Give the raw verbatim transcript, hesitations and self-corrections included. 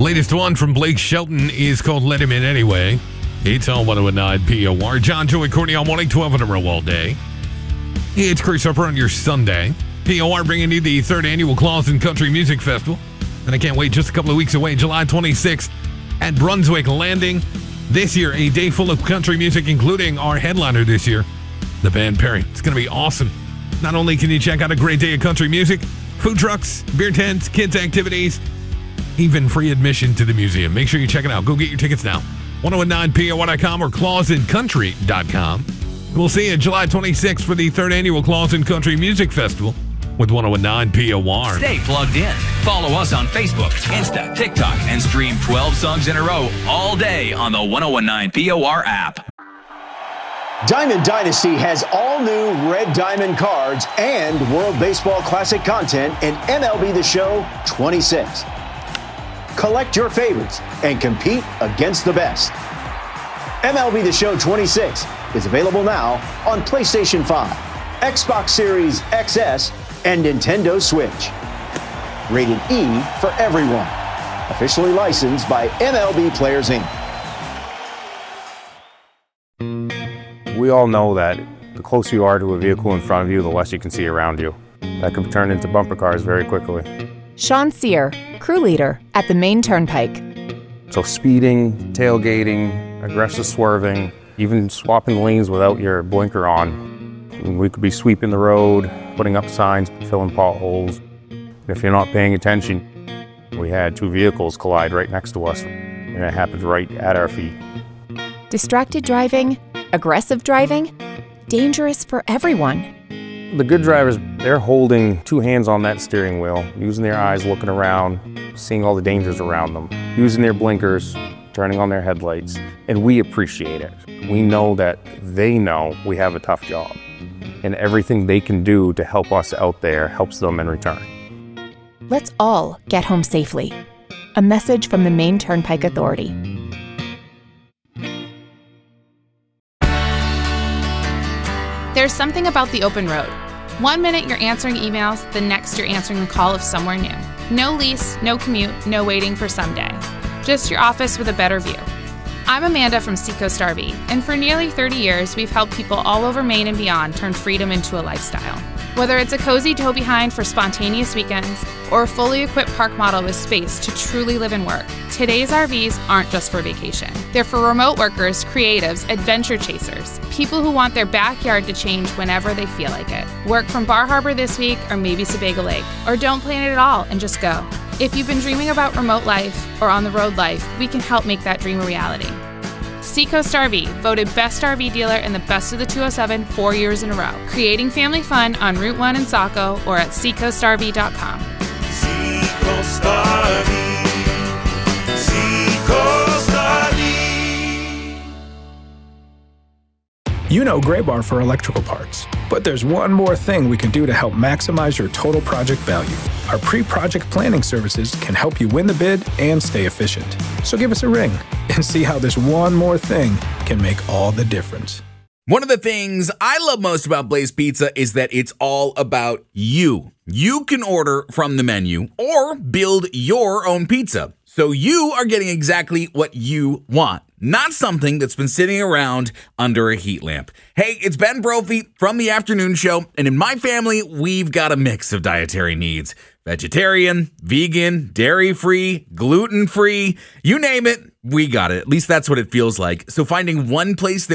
Latest one from Blake Shelton is called Let Him In Anyway. It's on one oh nine P O R. John, Joey, Courtney on morning, twelve in a row all day. It's Chris Harper on your Sunday. P O R bringing you the third annual Clausen Country Music Festival. And I can't wait, just a couple of weeks away, July twenty-sixth at Brunswick Landing. This year, a day full of country music, including our headliner this year, the band Perry. It's going to be awesome. Not only can you check out a great day of country music, food trucks, beer tents, kids' activities, even free admission to the museum. Make sure you check it out. Go get your tickets now. ten nine P O R dot com or clausen country dot com. We'll see you July twenty-sixth for the third annual Clausen Country Music Festival with ten nine P O R. Stay plugged in. Follow us on Facebook, Insta, TikTok, and stream twelve songs in a row all day on the ten P O R app. Diamond Dynasty has all new Red Diamond cards and World Baseball Classic content in M L B The Show twenty-six. Collect your favorites and compete against the best. M L B The Show twenty-six is available now on PlayStation five, Xbox Series X S, and Nintendo Switch. Rated E for everyone. Officially licensed by M L B Players, Incorporated. We all know that the closer you are to a vehicle in front of you, the less you can see around you. That can turn into bumper cars very quickly. Sean Sear, crew leader at the Maine Turnpike. So speeding, tailgating, aggressive swerving, even swapping lanes without your blinker on. We could be sweeping the road, putting up signs, filling potholes. If you're not paying attention, we had two vehicles collide right next to us, and it happened right at our feet. Distracted driving, aggressive driving, dangerous for everyone. The good drivers, they're holding two hands on that steering wheel, using their eyes, looking around, seeing all the dangers around them, using their blinkers, turning on their headlights, and we appreciate it. We know that they know we have a tough job, and everything they can do to help us out there helps them in return. Let's all get home safely. A message from the Maine Turnpike Authority. There's something about the open road. One minute you're answering emails, the next you're answering the call of somewhere new. No lease, no commute, no waiting for someday. Just your office with a better view. I'm Amanda from Seacoast R V, and for nearly thirty years, we've helped people all over Maine and beyond turn freedom into a lifestyle. Whether it's a cozy tow behind for spontaneous weekends, or a fully equipped park model with space to truly live and work, today's R Vs aren't just for vacation. They're for remote workers, creatives, adventure chasers, people who want their backyard to change whenever they feel like it. Work from Bar Harbor this week, or maybe Sebago Lake, or don't plan it at all and just go. If you've been dreaming about remote life or on-the-road life, we can help make that dream a reality. Seacoast R V, voted Best R V Dealer in the Best of the two oh seven four years in a row. Creating family fun on Route one in Saco or at seacoast R V dot com. Seacoast R V. Seacoast R V. You know Graybar for electrical parts, but there's one more thing we can do to help maximize your total project value. Our pre-project planning services can help you win the bid and stay efficient. So give us a ring and see how this one more thing can make all the difference. One of the things I love most about Blaze Pizza is that it's all about you. You can order from the menu or build your own pizza. So you are getting exactly what you want, not something that's been sitting around under a heat lamp. Hey, it's Ben Brophy from The Afternoon Show, and in my family, we've got a mix of dietary needs. Vegetarian, vegan, dairy-free, gluten-free, you name it, we got it. At least that's what it feels like. So finding one place that